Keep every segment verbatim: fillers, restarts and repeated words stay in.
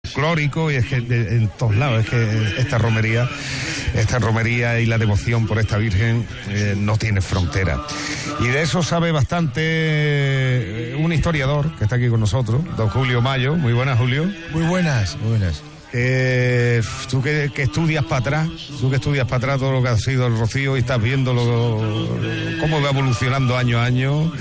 folclórico, y es que de, en todos lados, es que esta romería, esta romería y la devoción por esta Virgen eh, no tiene frontera. Y de eso sabe bastante un historiador que está aquí con nosotros, don Julio Mayo. Muy buenas, Julio. Muy buenas, muy buenas. Eh, tú que, que estudias para atrás, tú que estudias para atrás todo lo que ha sido el Rocío y estás viendo lo, cómo va evolucionando año a año,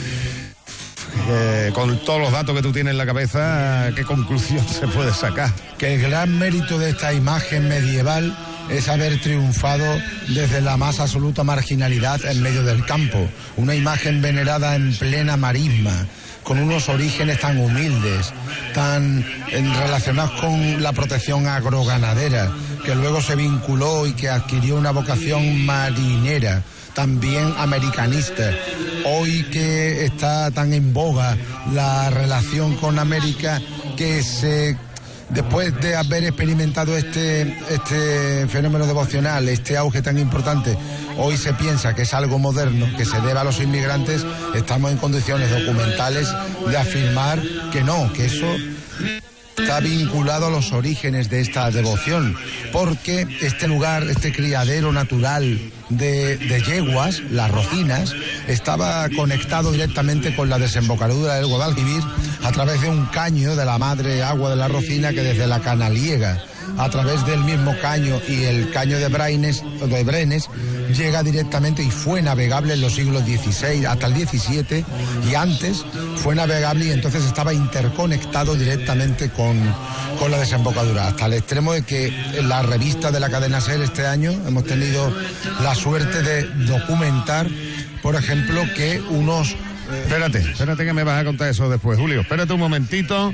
eh, con todos los datos que tú tienes en la cabeza, ¿qué conclusión se puede sacar? Que el gran mérito de esta imagen medieval es haber triunfado desde la más absoluta marginalidad en medio del campo. Una imagen venerada en plena marisma, con unos orígenes tan humildes, tan relacionados con la protección agroganadera, que luego se vinculó y que adquirió una vocación marinera, también americanista. Hoy que está tan en boga la relación con América, que se... Después de haber experimentado este, este fenómeno devocional, este auge tan importante, hoy se piensa que es algo moderno, que se debe a los inmigrantes, estamos en condiciones documentales de afirmar que no, que eso está vinculado a los orígenes de esta devoción, porque este lugar, este criadero natural de, de yeguas, las Rocinas, estaba conectado directamente con la desembocadura del Guadalquivir a través de un caño de la madre agua de la Rocina, que desde la Canaliega, a través del mismo caño y el caño de Brenes, de Brenes, llega directamente y fue navegable en los siglos dieciséis hasta el diecisiete, y antes fue navegable y entonces estaba interconectado directamente con, con la desembocadura, hasta el extremo de que en la revista de la cadena SER este año hemos tenido la suerte de documentar, por ejemplo, que unos... Espérate, espérate que me vas a contar eso después, Julio. Espérate un momentito,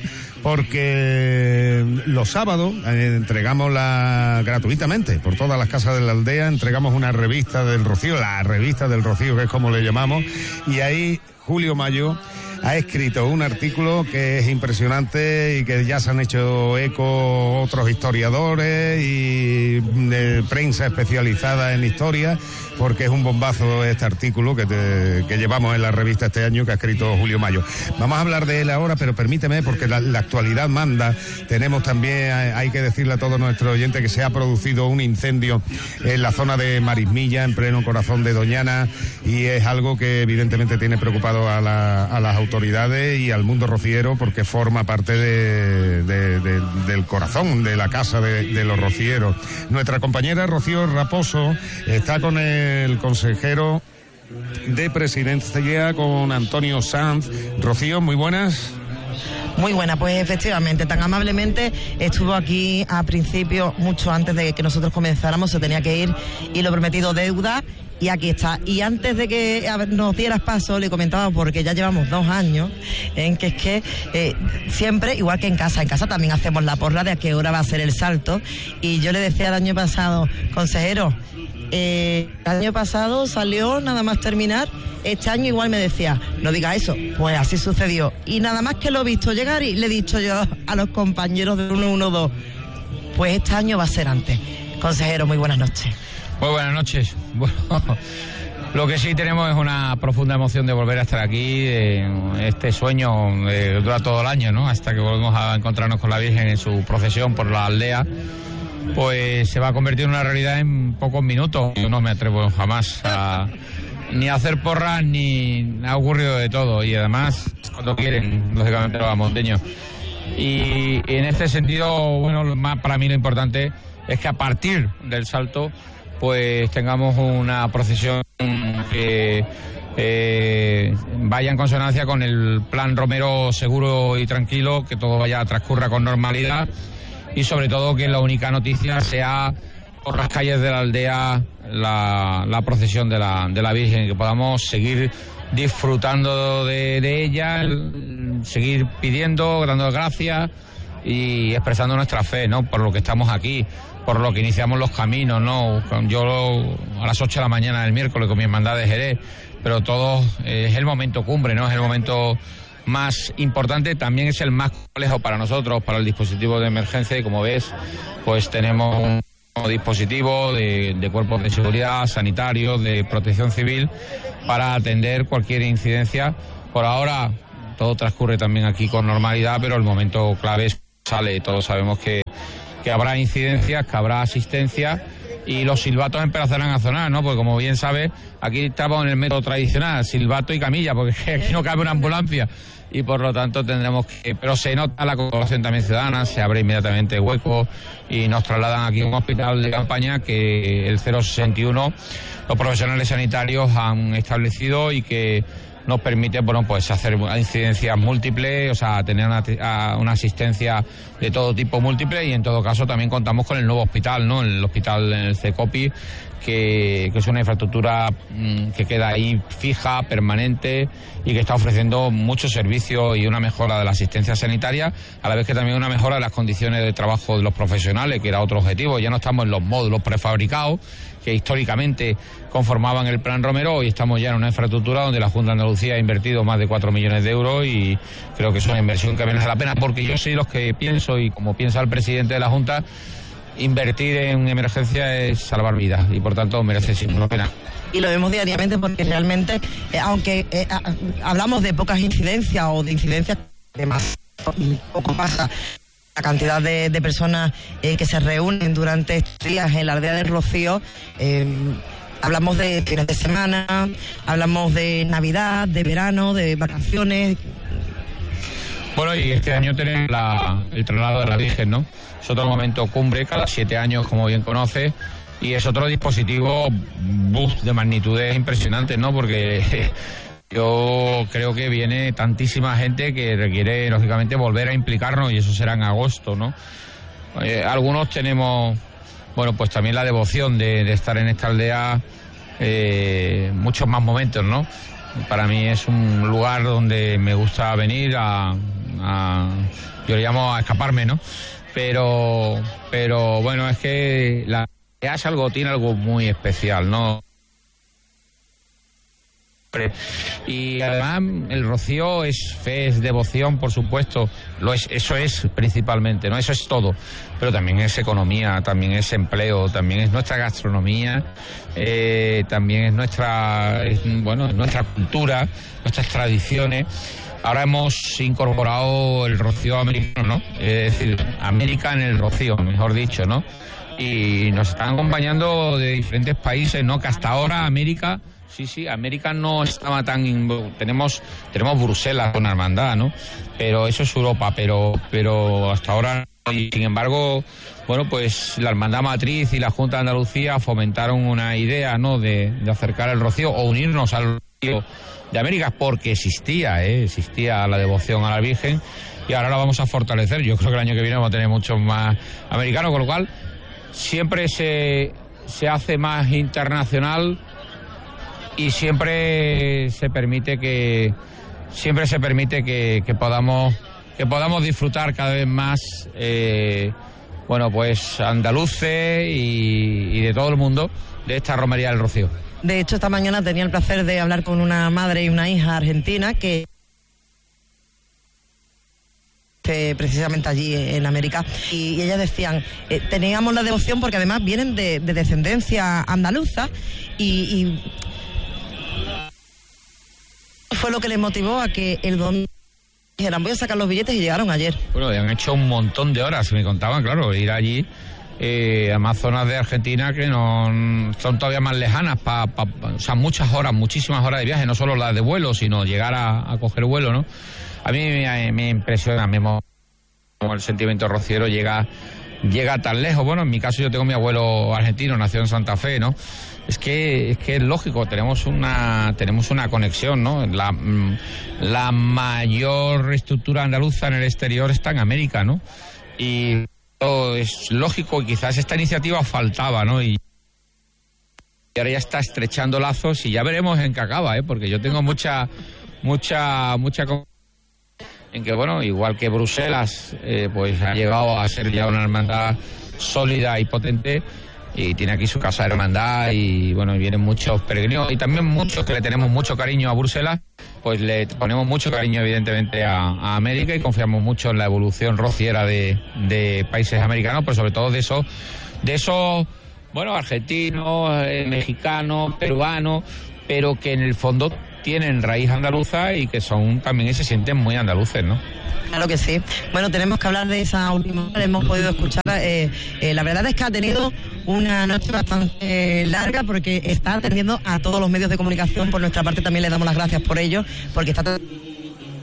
porque los sábados eh, entregamos la gratuitamente por todas las casas de la aldea, entregamos una revista del Rocío, la revista del Rocío, que es como le llamamos, y ahí Julio Mayo ha escrito un artículo que es impresionante y que ya se han hecho eco otros historiadores y de prensa especializada en historia, porque es un bombazo este artículo que, te, que llevamos en la revista este año, que ha escrito Julio Mayo. Vamos a hablar de él ahora, pero permíteme, porque la, la actualidad manda. Tenemos también, hay que decirle a todos nuestros oyentes, que se ha producido un incendio en la zona de Marismilla, en pleno corazón de Doñana, y es algo que evidentemente tiene preocupado a, la, a las autoridades y al mundo rociero, porque forma parte de, de, de, del corazón de la casa de, de los rocieros. Nuestra compañera Rocío Raposo está con el el consejero de Presidencia, con Antonio Sanz. Rocío, muy buenas. Muy buena, pues efectivamente, tan amablemente estuvo aquí a principio, mucho antes de que nosotros comenzáramos, se tenía que ir, y lo prometido deuda, y aquí está. Y antes de que nos dieras paso, le comentaba, porque ya llevamos dos años, en que es que eh, siempre, igual que en casa, en casa también hacemos la porra de a qué hora va a ser el salto, y yo le decía el año pasado, consejero, Eh, el año pasado salió nada más terminar, este año igual me decía, no diga eso, pues así sucedió, y nada más que lo he visto llegar y le he dicho yo a los compañeros del uno uno dos, pues este año va a ser antes. Consejero, muy buenas noches. Muy buenas noches. Bueno, lo que sí tenemos es una profunda emoción de volver a estar aquí. Eh, este sueño eh, dura todo el año, ¿no? Hasta que volvemos a encontrarnos con la Virgen en su procesión por la aldea. Pues se va a convertir en una realidad en pocos minutos. Yo no me atrevo jamás a ni a hacer porras, ni ha ocurrido de todo, y además cuando quieren, lógicamente, los monteños. Y, y en este sentido, bueno, más para mí lo importante es que a partir del salto pues tengamos una procesión que eh, vaya en consonancia con el plan romero seguro y tranquilo, que todo vaya transcurra con normalidad, y sobre todo que la única noticia sea por las calles de la aldea la, la procesión de la, de la Virgen, que podamos seguir disfrutando de, de ella, seguir pidiendo, dando gracias y expresando nuestra fe, ¿no? Por lo que estamos aquí, por lo que iniciamos los caminos, ¿no? Yo a las ocho de la mañana del miércoles con mi hermandad de Jerez, pero todo eh, es el momento cumbre, ¿no? Es el momento más importante, también es el más complejo para nosotros, para el dispositivo de emergencia, y como ves, pues tenemos un dispositivo de, de cuerpos de seguridad, sanitarios, de protección civil, para atender cualquier incidencia. Por ahora todo transcurre también aquí con normalidad, pero el momento clave sale. Todos sabemos que que habrá incidencias, que habrá asistencia y los silbatos empezarán a sonar, ¿no? Porque como bien sabes, aquí estamos en el método tradicional, silbato y camilla, porque aquí no cabe una ambulancia y por lo tanto tendremos que... Pero se nota la colaboración también ciudadana, se abre inmediatamente hueco y nos trasladan aquí a un hospital de campaña que el cero sesenta y uno los profesionales sanitarios han establecido y que nos permite, bueno, pues hacer incidencias múltiples, o sea, tener una, una asistencia de todo tipo múltiple y en todo caso también contamos con el nuevo hospital, ¿no? El hospital en el CECOPI, que, que es una infraestructura mmm, que queda ahí fija, permanente y que está ofreciendo muchos servicios y una mejora de la asistencia sanitaria, a la vez que también una mejora de las condiciones de trabajo de los profesionales, que era otro objetivo. Ya no estamos en los módulos prefabricados que históricamente conformaban el Plan Romero, y estamos ya en una infraestructura donde la Junta de Andalucía ha invertido más de cuatro millones de euros y creo que es una inversión que merece la pena, porque yo soy los que pienso, y como piensa el presidente de la Junta, invertir en emergencia es salvar vidas y por tanto merece siempre la pena. Y lo vemos diariamente porque realmente, eh, aunque eh, hablamos de pocas incidencias o de incidencias de más, poco pasa. La cantidad de, de personas eh, que se reúnen durante estos días en la aldea del Rocío, eh, hablamos de fines de semana, hablamos de Navidad, de verano, de vacaciones. Bueno, y este año tenemos la, el traslado de la Virgen, ¿no? Es otro momento cumbre, cada siete años, como bien conoces, y es otro dispositivo bus de magnitudes impresionantes, ¿no? Porque yo creo que viene tantísima gente que requiere, lógicamente, volver a implicarnos, y eso será en agosto, ¿no? Eh, algunos tenemos, bueno, pues también la devoción de, de estar en esta aldea eh, muchos más momentos, ¿no? Para mí es un lugar donde me gusta venir a, a yo le llamo a escaparme, ¿no? Pero, pero bueno, es que la aldea es algo, tiene algo muy especial, ¿no? Y además el Rocío es fe, es devoción, por supuesto, lo es, eso es principalmente, ¿no? Eso es todo, pero también es economía, también es empleo, también es nuestra gastronomía, eh, también es nuestra, es, bueno, nuestra cultura, nuestras tradiciones. Ahora hemos incorporado el Rocío americano, ¿no? Es decir, América en el Rocío, mejor dicho, ¿no? Y nos están acompañando de diferentes países, ¿no? Que hasta ahora América... Sí, sí, América no estaba tan... Tenemos tenemos Bruselas con hermandad, ¿no? Pero eso es Europa, pero pero hasta ahora... Y sin embargo, bueno, pues la Hermandad Matriz y la Junta de Andalucía fomentaron una idea, ¿no? De, de acercar el Rocío o unirnos al Rocío de América, porque existía, ¿eh? Existía la devoción a la Virgen, y ahora la vamos a fortalecer. Yo creo que el año que viene vamos a tener muchos más americanos, con lo cual siempre se, se hace más internacional. Y siempre se permite que siempre se permite que, que podamos que podamos disfrutar cada vez más, eh, bueno, pues andaluces y, y de todo el mundo de esta romería del Rocío. De hecho, esta mañana tenía el placer de hablar con una madre y una hija argentina que precisamente allí en América, y, y ellas decían, eh, teníamos la devoción porque además vienen de, de descendencia andaluza, y, y fue lo que les motivó a que el domingo dijeran, voy a sacar los billetes, y llegaron ayer. Bueno, han hecho un montón de horas, me contaban, claro, ir allí eh, a más zonas de Argentina que no son todavía más lejanas, pa, pa, o sea, muchas horas, muchísimas horas de viaje, no solo las de vuelo, sino llegar a, a coger vuelo, ¿no? A mí me, me impresiona, me como el sentimiento rociero llega, llega tan lejos. Bueno, en mi caso yo tengo mi abuelo argentino, nació en Santa Fe, ¿no? Es que es que es lógico, tenemos una tenemos una conexión, ¿no? La, la mayor estructura andaluza en el exterior está en América, ¿no? Y es lógico, y quizás esta iniciativa faltaba, ¿no? Y ahora ya está estrechando lazos y ya veremos en qué acaba, ¿eh? Porque yo tengo mucha mucha mucha en que, bueno, igual que Bruselas, eh, pues ha llegado a ser ya una hermandad sólida y potente, y tiene aquí su casa de hermandad, y bueno, vienen muchos peregrinos, y también muchos que le tenemos mucho cariño a Bruselas, pues le ponemos mucho cariño evidentemente a, a América, y confiamos mucho en la evolución rociera de, de países americanos, pero sobre todo de esos, de esos, bueno, argentinos, eh, mexicanos, peruanos, pero que en el fondo tienen raíz andaluza y que son también se sienten muy andaluces, ¿no? Claro que sí. Bueno, tenemos que hablar de esa última hora, hemos podido escuchar. Eh, eh, la verdad es que ha tenido una noche bastante eh, larga porque está atendiendo a todos los medios de comunicación. Por nuestra parte también le damos las gracias por ello, porque está